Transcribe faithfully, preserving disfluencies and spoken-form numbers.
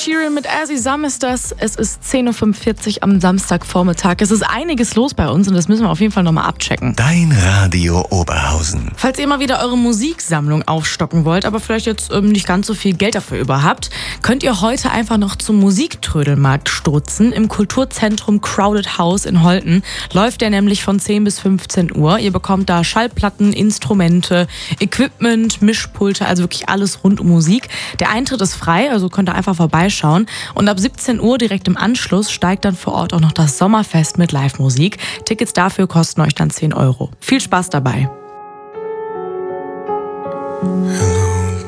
Sheeran mit As I Sam ist das. Es ist zehn Uhr fünfundvierzig am Samstagvormittag. Es ist einiges los bei uns und das müssen wir auf jeden Fall nochmal abchecken. Dein Radio Oberhausen. Falls ihr mal wieder eure Musiksammlung aufstocken wollt, aber vielleicht jetzt ähm, nicht ganz so viel Geld dafür über habt, könnt ihr heute einfach noch zum Musiktrödelmarkt stoßen. Im Kulturzentrum Crowded House in Holten läuft der nämlich von zehn bis fünfzehn Uhr. Ihr bekommt da Schallplatten, Instrumente, Equipment, Mischpulte, also wirklich alles rund um Musik. Der Eintritt ist frei, also könnt ihr einfach vorbeischauen. Und ab siebzehn Uhr direkt im Anschluss steigt dann vor Ort auch noch das Sommerfest mit Live-Musik. Tickets dafür kosten euch dann zehn Euro. Viel Spaß dabei!